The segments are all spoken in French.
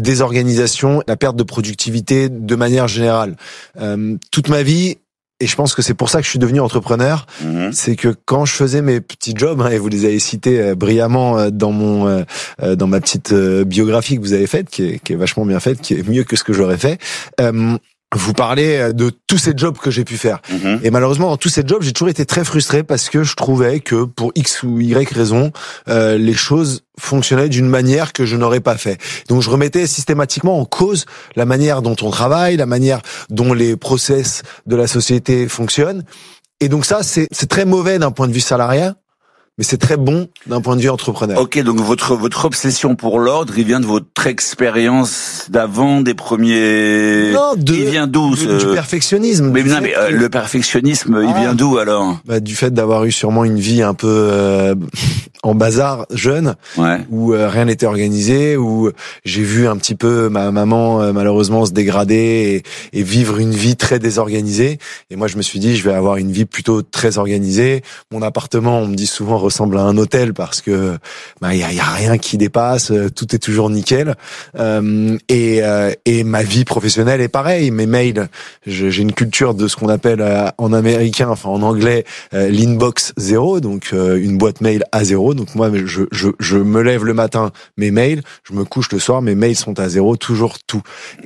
désorganisation, la perte de productivité de manière générale. Toute ma vie, et je pense que c'est pour ça que je suis devenu entrepreneur, c'est que quand je faisais mes petits jobs, et vous les avez cités brillamment dans ma petite biographie que vous avez faite, qui est vachement bien faite, qui est mieux que ce que j'aurais fait. Vous parlez de tous ces jobs que j'ai pu faire. Et malheureusement, dans tous ces jobs, j'ai toujours été très frustré parce que je trouvais que pour X ou Y raison, les choses fonctionnaient d'une manière que je n'aurais pas fait. Donc je remettais systématiquement en cause la manière dont on travaille, la manière dont les process de la société fonctionnent. Et donc ça, c'est très mauvais d'un point de vue salarial, mais c'est très bon d'un point de vue entrepreneur. Ok, donc votre obsession pour l'ordre, il vient de votre expérience d'avant, des premiers... Non, il vient d'où du perfectionnisme. Mais le perfectionnisme, il vient d'où alors? Du fait d'avoir eu sûrement une vie un peu en bazar jeune, où rien n'était organisé, où j'ai vu un petit peu ma maman malheureusement se dégrader et vivre une vie très désorganisée. Et moi je me suis dit je vais avoir une vie plutôt très organisée. Mon appartement, on me dit souvent, ressemble à un hôtel parce que y a rien qui dépasse, tout est toujours nickel. Et ma vie professionnelle est pareil. Mes mails, j'ai une culture de ce qu'on appelle en américain, enfin en anglais, l'inbox 0, donc une boîte mail à 0. Donc moi, je me lève le matin, mes mails, je me couche le soir, mes mails sont à 0, toujours tout.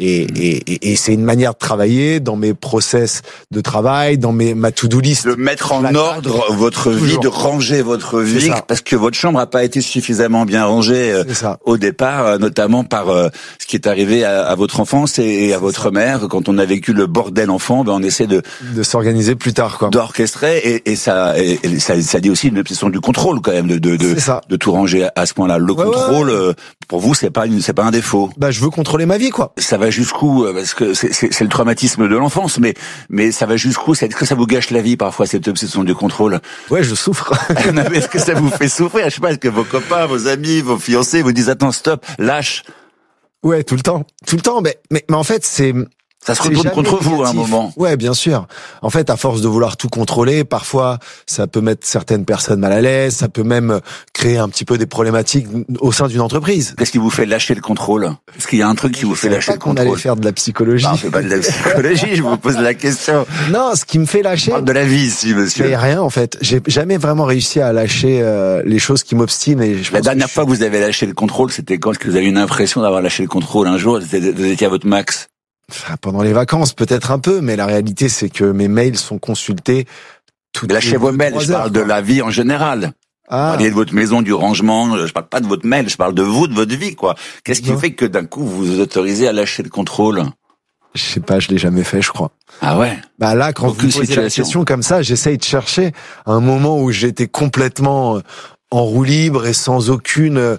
Et c'est une manière de travailler dans mes process de travail, dans ma to-do list. De mettre en ordre votre vie, de ranger votre vie, parce que votre chambre n'a pas été suffisamment bien rangée au départ, notamment par ce qui est arrivé à votre enfance et à votre mère. Quand on a vécu le bordel enfant, on essaie de s'organiser plus tard, quoi. D'orchestrer, et ça dit aussi une obsession du contrôle quand même, de tout ranger à ce point-là. Le contrôle, pour vous, c'est pas un défaut. Je veux contrôler ma vie, quoi. Ça va jusqu'où? Parce que c'est le traumatisme de l'enfance, mais ça va jusqu'où? Est-ce que ça vous gâche la vie parfois, cette obsession du contrôle? Ouais, je souffre. Est-ce que ça vous fait souffrir? Je sais pas, est-ce que vos copains, vos amis, vos fiancés vous disent attends, stop, lâche? Ouais, tout le temps. Mais en fait, ça se retourne contre vous à un moment. Ouais, bien sûr. En fait, à force de vouloir tout contrôler, parfois, ça peut mettre certaines personnes mal à l'aise, ça peut même créer un petit peu des problématiques au sein d'une entreprise. Qu'est-ce qui vous fait lâcher le contrôle? Est-ce qu'il y a un truc qui vous fait lâcher le contrôle? On allait faire de la psychologie. Non, c'est pas de la psychologie, je vous pose la question. Non, ce qui me fait lâcher... On parle de la vie ici, monsieur. Mais rien, en fait. J'ai jamais vraiment réussi à lâcher les choses qui m'obstinent. La dernière fois que vous avez lâché le contrôle, c'était quand? Est-ce que vous avez une impression d'avoir lâché le contrôle un jour? Vous étiez à votre max? Pendant les vacances, peut-être un peu, mais la réalité, c'est que mes mails sont consultés toutes les 2-3 heures. Lâchez vos mails, je parle de la vie en général. Parlez de votre maison, du rangement, je parle pas de votre mail, je parle de vous, de votre vie, quoi. Qu'est-ce qui fait que d'un coup, vous vous autorisez à lâcher le contrôle? Je sais pas, je l'ai jamais fait, je crois. Ah ouais? Là, quand vous posez la question comme ça, j'essaye de chercher un moment où j'étais complètement en roue libre et sans aucune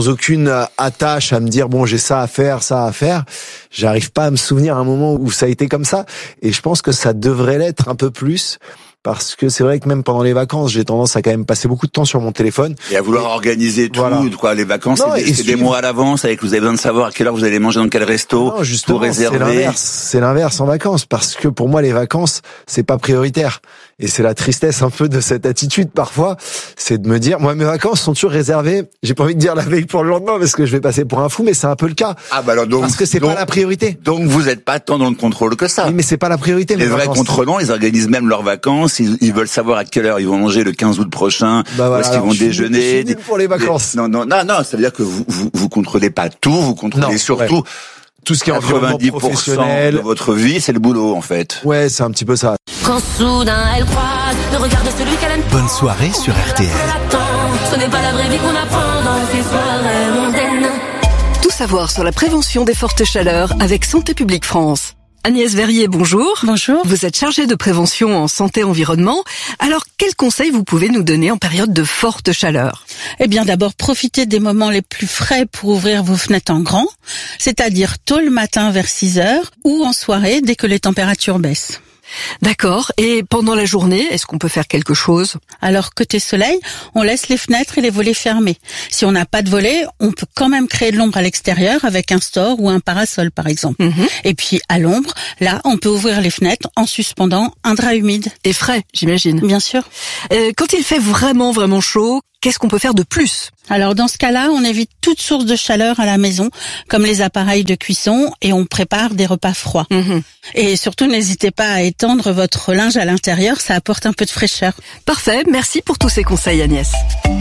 attache à me dire bon, j'ai ça à faire. J'arrive pas à me souvenir un moment où ça a été comme ça, et je pense que ça devrait l'être un peu plus. Parce que c'est vrai que même pendant les vacances, j'ai tendance à quand même passer beaucoup de temps sur mon téléphone. Et à vouloir organiser tout, quoi. Les vacances, c'est des mois à l'avance, avec vous avez besoin de savoir à quelle heure vous allez manger dans quel resto, justement, tout réserver. C'est l'inverse en vacances, parce que pour moi, les vacances, c'est pas prioritaire. Et c'est la tristesse un peu de cette attitude parfois, c'est de me dire, moi, mes vacances sont toujours réservées. J'ai pas envie de dire la veille pour le lendemain, parce que je vais passer pour un fou, mais c'est un peu le cas. Alors donc, parce que c'est pas la priorité. Donc vous êtes pas tant dans le contrôle que ça. Oui, mais c'est pas la priorité. Les vrais contrôlants, ils organisent même leurs vacances. Ils veulent savoir à quelle heure ils vont manger le 15 août prochain, où est-ce qu'ils vont déjeuner. Je suis nul pour les vacances. Non, ça veut dire que vous contrôlez pas tout, vous contrôlez surtout tout ce qui est environnement professionnel de votre vie, c'est le boulot en fait. Ouais, c'est un petit peu ça. Quand soudain elle croise le regard de celui qu'elle aime. Bonne soirée sur RTL. Ce n'est pas la vraie vie qu'on apprend dans ces soirées mondaines. Tout savoir sur la prévention des fortes chaleurs avec Santé publique France. Agnès Verrier, bonjour. Bonjour. Vous êtes chargée de prévention en santé-environnement. Alors, quels conseils vous pouvez nous donner en période de forte chaleur? Eh bien, d'abord, profitez des moments les plus frais pour ouvrir vos fenêtres en grand, c'est-à-dire tôt le matin vers 6 heures ou en soirée dès que les températures baissent. D'accord. Et pendant la journée, est-ce qu'on peut faire quelque chose? Alors, côté soleil, on laisse les fenêtres et les volets fermés. Si on n'a pas de volets, on peut quand même créer de l'ombre à l'extérieur avec un store ou un parasol, par exemple. Et puis, à l'ombre, là, on peut ouvrir les fenêtres en suspendant un drap humide. Et frais, j'imagine. Bien sûr. Quand il fait vraiment, vraiment chaud, qu'est-ce qu'on peut faire de plus? Alors dans ce cas-là, on évite toute source de chaleur à la maison, comme les appareils de cuisson, et on prépare des repas froids. Et surtout, n'hésitez pas à étendre votre linge à l'intérieur, ça apporte un peu de fraîcheur. Parfait, merci pour tous ces conseils Agnès.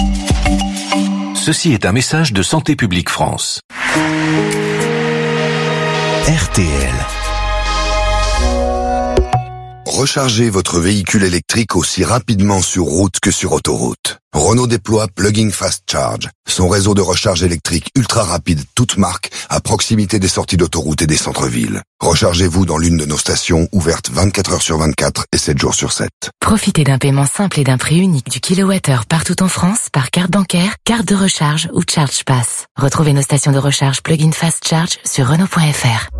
Ceci est un message de Santé publique France. RTL. Rechargez votre véhicule électrique aussi rapidement sur route que sur autoroute. Renault déploie Plug-in Fast Charge, son réseau de recharge électrique ultra rapide, toute marque, à proximité des sorties d'autoroute et des centres-villes. Rechargez-vous dans l'une de nos stations, ouvertes 24 heures sur 24 et 7 jours sur 7. Profitez d'un paiement simple et d'un prix unique du kilowattheure partout en France par carte bancaire, carte de recharge ou Charge Pass. Retrouvez nos stations de recharge Plug-in Fast Charge sur Renault.fr.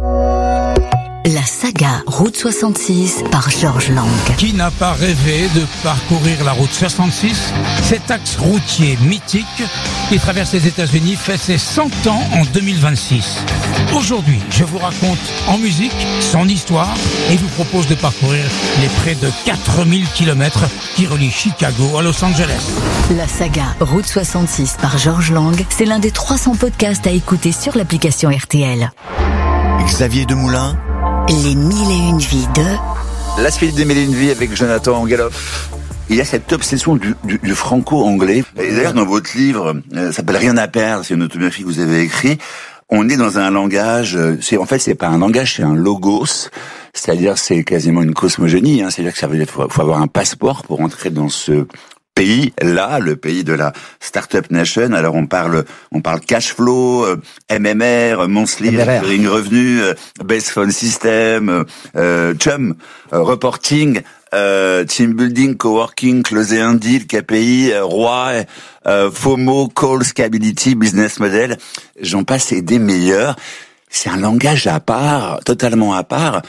La saga Route 66 par Georges Lang. Qui n'a pas rêvé de parcourir la route 66, cet axe routier mythique qui traverse les États-Unis fait ses 100 ans en 2026. Aujourd'hui, je vous raconte en musique son histoire et vous propose de parcourir les près de 4000 km qui relient Chicago à Los Angeles. La saga Route 66 par Georges Lang, c'est l'un des 300 podcasts à écouter sur l'application RTL. Xavier Demoulin. Les 1001 vies de... La suite des 1001 vies avec Jonathan Angeloff. Il y a cette obsession du franco-anglais. Et d'ailleurs, dans votre livre, ça s'appelle Rien à perdre, c'est une autobiographie que vous avez écrite. On est dans un langage, c'est pas un langage, c'est un logos. C'est-à-dire, c'est quasiment une cosmogénie, C'est-à-dire que faut avoir un passeport pour entrer dans ce pays-là, le pays de la Startup Nation. Alors on parle cash flow, MMR, monthly recurring revenue, base phone system, chum, reporting, team building, coworking, closer un deal, KPI, ROI, FOMO, call, scalability, business model. J'en passe et des meilleurs. C'est un langage à part, totalement à part.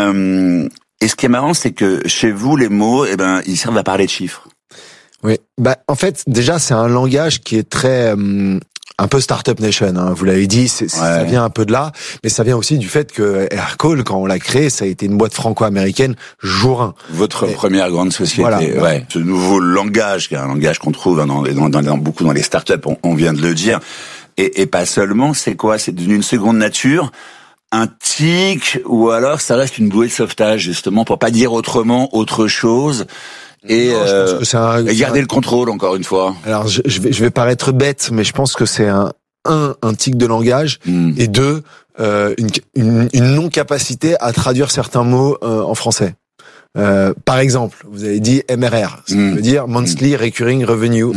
Et ce qui est marrant, c'est que chez vous, les mots, ils servent à parler de chiffres. Oui, en fait, déjà, c'est un langage qui est très un peu Startup Nation. Vous l'avez dit, ça vient un peu de là, mais ça vient aussi du fait que Aircall, quand on l'a créé, ça a été une boîte franco-américaine jour 1. Votre première grande société. Voilà. Ouais. Ce nouveau langage, qui est un langage qu'on trouve dans beaucoup dans les startups, on vient de le dire, et pas seulement. C'est quoi? C'est devenu une seconde nature. Un tic, ou alors ça reste une bouée de sauvetage, justement, pour pas dire autrement autre chose. Et, non, je pense que et garder le contrôle, encore une fois. Alors, je vais paraître bête, mais je pense que c'est un tic de langage, et deux, une non-capacité à traduire certains mots en français. Par exemple, vous avez dit MRR, ça veut dire Monthly Recurring Revenue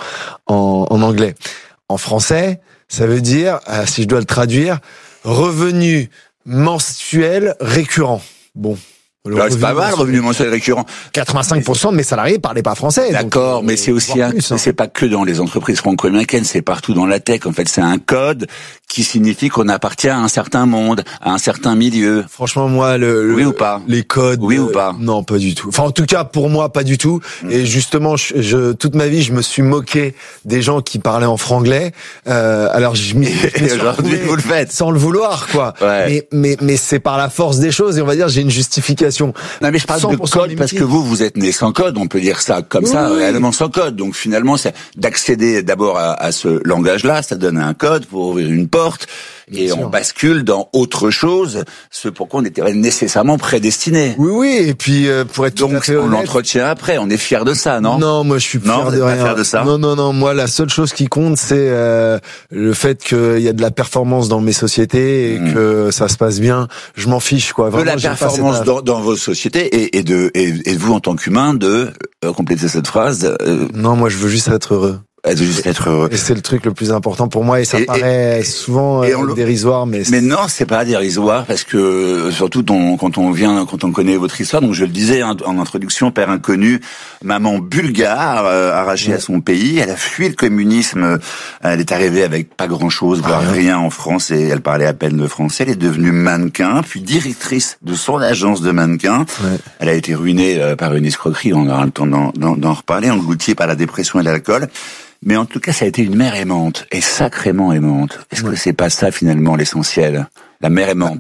en anglais. En français, ça veut dire, si je dois le traduire, revenu mensuel récurrent. Bon. C'est pas mal, revenu mensuel récurrent. 85% de mes salariés parlaient pas français. D'accord, donc, mais c'est aussi c'est pas que dans les entreprises franco-américaines, c'est partout dans la tech. En fait, c'est un code qui signifie qu'on appartient à un certain monde, à un certain milieu. Franchement, moi, oui ou pas? Les codes. Oui ou pas? Non, pas du tout. Enfin, en tout cas, pour moi, pas du tout. Et justement, toute ma vie, je me suis moqué des gens qui parlaient en franglais. Alors, je m'y aujourd'hui, vous le faites. Sans le vouloir, quoi. Ouais. Mais c'est par la force des choses, et on va dire, j'ai une justification. Non, mais je parle de code parce que vous êtes né sans code, on peut dire ça comme ça, réellement sans code. Donc finalement, c'est d'accéder d'abord à ce langage-là, ça donne un code pour ouvrir une porte, et on bascule dans autre chose, ce pourquoi on était nécessairement prédestiné. Oui, et puis pour être tout à fait honnête, on l'entretient après, on est fier de ça, non? Non, moi je suis fier de rien. Fier de ça. Non, moi la seule chose qui compte, c'est le fait qu'il y a de la performance dans mes sociétés et que ça se passe bien. Je m'en fiche, quoi. Vraiment, de la performance dans vos sociétés et de vous en tant qu'humain de compléter cette phrase. Non, moi je veux juste être heureux. Être heureux. Et c'est le truc le plus important pour moi, et ça paraît souvent dérisoire, mais non, c'est pas dérisoire, parce que surtout quand on connaît votre histoire, donc je le disais en introduction, père inconnu, maman bulgare, arrachée à son pays, elle a fui le communisme, elle est arrivée avec pas grand chose, voire rien en France, et elle parlait à peine le français, elle est devenue mannequin, puis directrice de son agence de mannequins. Ouais. Elle a été ruinée par une escroquerie, on aura le temps d'en reparler, engloutie par la dépression et l'alcool. Mais en tout cas, ça a été une mère aimante, et sacrément aimante. Est-ce que c'est pas ça, finalement, l'essentiel? La mère aimante.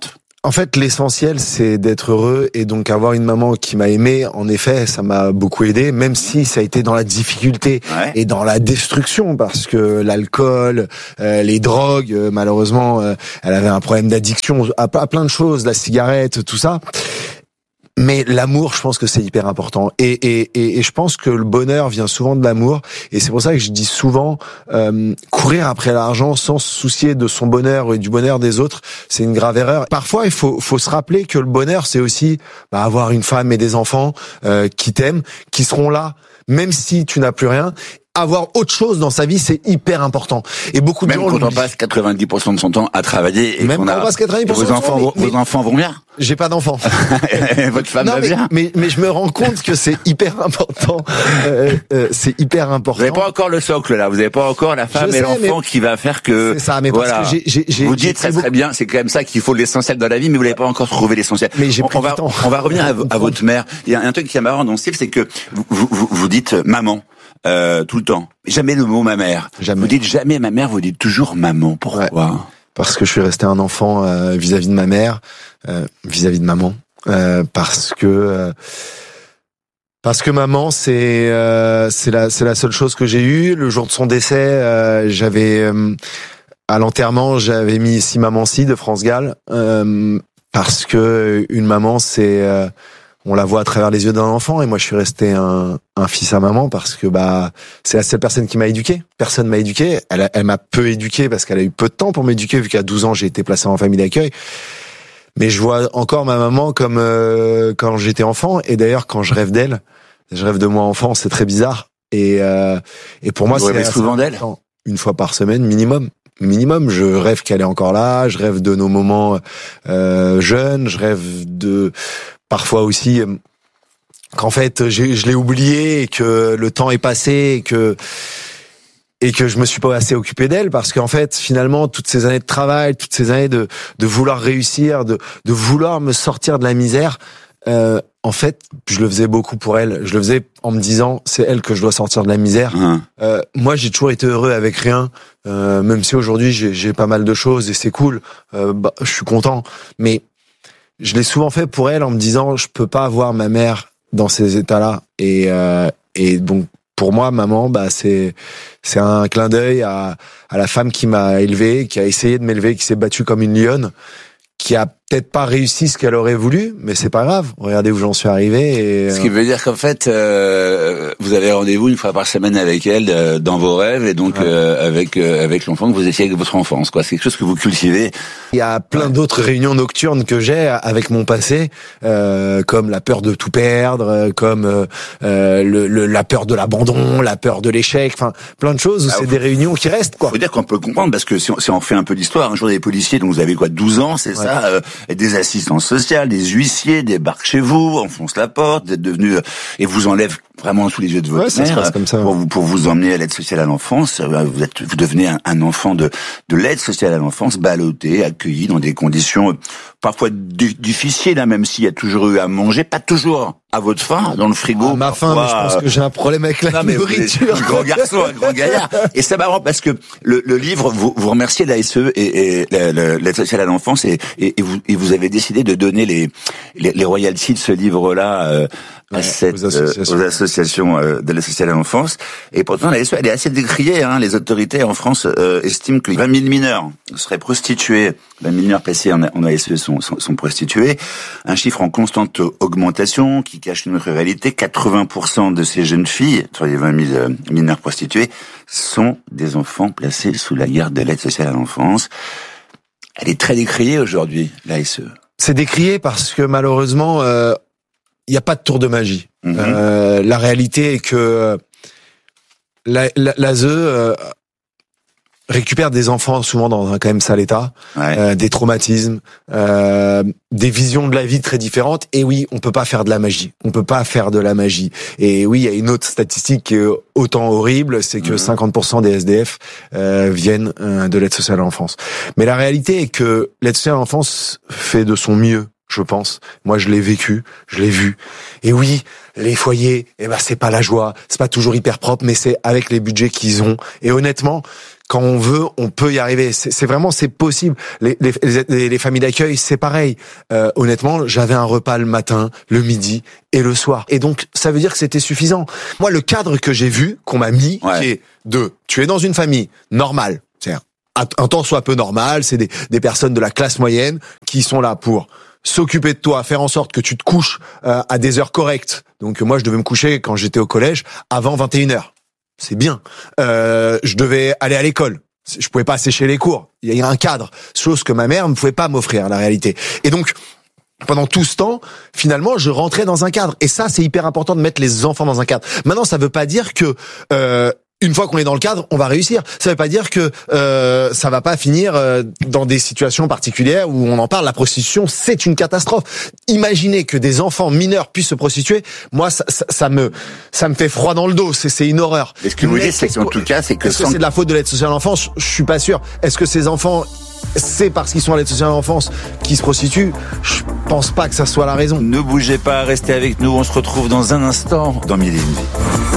En fait, l'essentiel, c'est d'être heureux, et donc avoir une maman qui m'a aimé, en effet, ça m'a beaucoup aidé, même si ça a été dans la difficulté et dans la destruction, parce que l'alcool, les drogues, malheureusement, elle avait un problème d'addiction à plein de choses, la cigarette, tout ça. Mais l'amour, je pense que c'est hyper important. Et je pense que le bonheur vient souvent de l'amour. Et c'est pour ça que je dis souvent, courir après l'argent sans se soucier de son bonheur et du bonheur des autres, c'est une grave erreur. Parfois, il faut se rappeler que le bonheur, c'est aussi avoir une femme et des enfants qui t'aiment, qui seront là, même si tu n'as plus rien. Avoir autre chose dans sa vie, c'est hyper important. Et beaucoup de gens... Même quand on passe 90% de son temps à travailler et même quand on passe 90% vos enfants vont bien. J'ai pas d'enfants. Votre femme va bien. Mais je me rends compte que c'est hyper important. C'est hyper important. Vous n'avez pas encore le socle là. Vous n'avez pas encore la femme et l'enfant qui va faire que. C'est ça. Mais voilà. Parce que vous dites très bien. C'est quand même ça qu'il faut l'essentiel dans la vie, mais vous n'avez pas encore trouvé l'essentiel. Mais j'ai pris du temps. On va revenir à votre mère. Il y a un truc qui est marrant dans ce livre, c'est que vous dites maman. Tout le temps. Jamais le mot ma mère. Jamais. Vous dites jamais ma mère, vous dites toujours maman. Pourquoi? Parce que je suis resté un enfant vis-à-vis de ma mère, vis-à-vis de maman, parce que maman c'est la seule chose que j'ai eue. Le jour de son décès, j'avais à l'enterrement, j'avais mis Si Maman Si de France Gall, parce que une maman c'est on la voit à travers les yeux d'un enfant, et moi je suis resté un fils à maman parce que c'est la seule personne qui m'a éduqué. Personne m'a éduqué. Elle m'a peu éduqué parce qu'elle a eu peu de temps pour m'éduquer, vu qu'à 12 ans j'ai été placé en famille d'accueil. Mais je vois encore ma maman comme quand j'étais enfant, et d'ailleurs quand je rêve d'elle, je rêve de moi enfant, c'est très bizarre. Et pour moi, vous rêvez souvent d'elle? Une fois par semaine minimum. Je rêve qu'elle est encore là, je rêve de nos moments jeunes, je rêve de parfois aussi qu'en fait je l'ai oublié et que le temps est passé et que je me suis pas assez occupé d'elle, parce qu'en fait finalement toutes ces années de travail, toutes ces années de vouloir réussir, de vouloir me sortir de la misère, en fait je le faisais beaucoup pour elle. Je le faisais en me disant c'est elle que je dois sortir de la misère. Moi j'ai toujours été heureux avec rien, même si aujourd'hui j'ai pas mal de choses et c'est cool, je suis content, mais je l'ai souvent fait pour elle en me disant je peux pas avoir ma mère dans ces états-là, et donc pour moi maman c'est un clin d'œil à la femme qui m'a élevé, qui a essayé de m'élever, qui s'est battue comme une lionne, qui a peut-être pas réussi ce qu'elle aurait voulu, mais c'est pas grave. Regardez où j'en suis arrivé. Ce qui veut dire qu'en fait, vous avez rendez-vous une fois par semaine avec elle dans vos rêves, et donc avec l'enfant que vous étiez avec votre enfance, quoi. C'est quelque chose que vous cultivez. Il y a plein d'autres réunions nocturnes que j'ai avec mon passé, comme la peur de tout perdre, comme la peur de l'abandon, la peur de l'échec, enfin plein de choses où c'est des réunions qui restent, quoi. Faut dire qu'on peut comprendre, parce que si on fait un peu l'histoire, un jour des policiers, donc vous avez 12 ans, c'est ça, des assistances sociales, des huissiers débarquent chez vous, enfoncent la porte, vous êtes devenu et vous enlèvent vraiment sous les yeux de votre mère comme ça, pour vous emmener à l'aide sociale à l'enfance. Vous devenez un enfant de l'aide sociale à l'enfance, ballotté, accueilli dans des conditions parfois difficiles, hein, même s'il y a toujours eu à manger, pas toujours à votre faim, dans le frigo. Ma faim, mais je pense que j'ai un problème avec la nourriture. Un grand garçon, un grand gaillard. Et c'est marrant parce que le livre, vous remerciez l'ASE et l'aide sociale à l'enfance, et vous avez décidé de donner les royalties de ce livre-là aux associations de l'aide sociale à l'enfance. Et pourtant, l'ASE, elle est assez décriée, hein. Les autorités en France estiment que 20 000 mineurs seraient prostitués. 20 000 mineurs placés en ASE sont prostitués. Un chiffre en constante augmentation qui cache une autre réalité. 80% de ces jeunes filles, sur les 20 000 mineurs prostitués, sont des enfants placés sous la garde de l'aide sociale à l'enfance. Elle est très décriée aujourd'hui, l'ASE. C'est décrié parce que malheureusement, il n'y a pas de tour de magie. La réalité est que l'ASE récupère des enfants souvent dans un quand même sale état, des traumatismes, des visions de la vie très différentes. Et oui, on peut pas faire de la magie. On peut pas faire de la magie. Et oui, il y a une autre statistique qui est autant horrible, c'est que 50% des SDF viennent de l'aide sociale à l'enfance. Mais la réalité est que l'aide sociale à l'enfance fait de son mieux, je pense. Moi, je l'ai vécu, je l'ai vu. Et oui, les foyers, c'est pas la joie, c'est pas toujours hyper propre, mais c'est avec les budgets qu'ils ont. Et honnêtement, quand on veut, on peut y arriver. C'est vraiment, c'est possible. Les familles d'accueil, c'est pareil. Honnêtement, j'avais un repas le matin, le midi et le soir. Et donc, ça veut dire que c'était suffisant. Moi, le cadre que j'ai vu, qu'on m'a mis, qui est tu es dans une famille normale, c'est-à-dire un temps soit peu normal, c'est des personnes de la classe moyenne qui sont là pour s'occuper de toi, faire en sorte que tu te couches à des heures correctes. Donc moi, je devais me coucher quand j'étais au collège avant 21h. C'est bien. Je devais aller à l'école. Je pouvais pas sécher les cours. Il y a un cadre, chose que ma mère ne pouvait pas m'offrir, la réalité. Et donc, pendant tout ce temps, finalement, je rentrais dans un cadre. Et ça, c'est hyper important de mettre les enfants dans un cadre. Maintenant, ça veut pas dire que une fois qu'on est dans le cadre, on va réussir. Ça veut pas dire que ça va pas finir dans des situations particulières où on en parle. La prostitution, c'est une catastrophe. Imaginez que des enfants mineurs puissent se prostituer. Moi, ça me fait froid dans le dos. C'est une horreur. Et ce que vous dites, c'est qu'en tout cas, c'est que c'est de la faute de l'aide sociale à l'enfance. Je suis pas sûr. Est-ce que ces enfants, c'est parce qu'ils sont à l'aide sociale à l'enfance qu'ils se prostituent? Je pense pas que ça soit la raison. Ne bougez pas, restez avec nous. On se retrouve dans un instant dans Mille et une vies.